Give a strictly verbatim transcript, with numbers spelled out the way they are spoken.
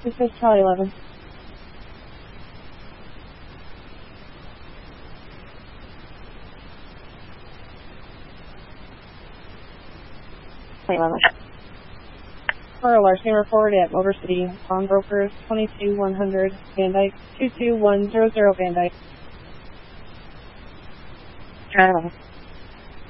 This is Charlie eleven. eleven. For a large name report at Motor City Pawnbrokers, twenty-two one hundred Van Dyke, two two one zero zero Van Dyke. Charlie eleven.